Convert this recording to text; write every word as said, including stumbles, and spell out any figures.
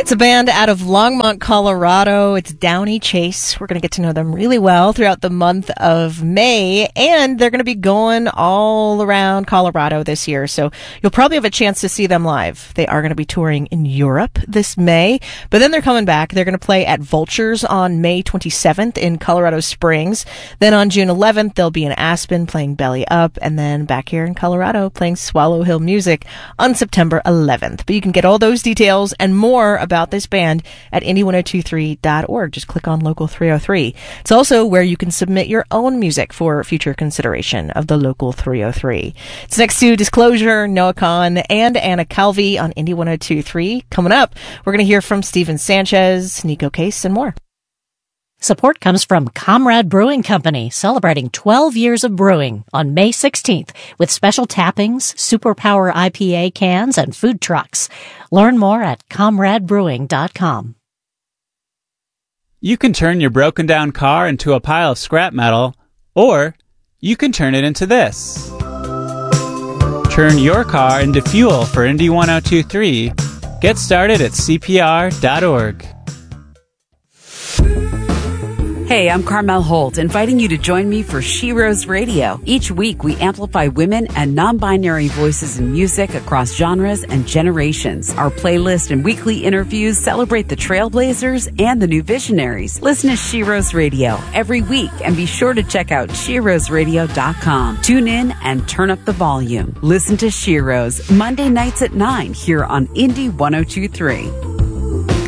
It's a band out of Longmont, Colorado. It's Downey Chase. We're going to get to know them really well throughout the month of May, and they're going to be going all around Colorado this year, so you'll probably have a chance to see them live. They are going to be touring in Europe this May, but then they're coming back. They're going to play at Vultures on May twenty-seventh in Colorado Springs. Then on June eleventh, they'll be in Aspen playing Belly Up, and then back here in Colorado playing Swallow Hill Music on September eleventh. But you can get all those details and more about this band at indie ten twenty-three dot org. Just click on Local three oh three. It's also where you can submit your own music for future consideration of the Local three oh three. It's next to Disclosure, Noah Kahn, and Anna Calvi on Indie ten twenty-three. Coming up, we're going to hear from Steven Sanchez, Nico Case, and more. Support comes from Comrade Brewing Company, celebrating twelve years of brewing on May sixteenth with special tappings, Superpower I P A cans, and food trucks. Learn more at comrade brewing dot com. You can turn your broken down car into a pile of scrap metal, or you can turn it into this. Turn your car into fuel for Indie ten twenty-three. Get started at C P R dot org. Hey, I'm Carmel Holt, inviting you to join me for She Rose Radio. Each week, we amplify women and non-binary voices in music across genres and generations. Our playlist and weekly interviews celebrate the trailblazers and the new visionaries. Listen to She Rose Radio every week, and be sure to check out she rose radio dot com. Tune in and turn up the volume. Listen to She Rose Monday nights at nine here on Indie ten twenty-three.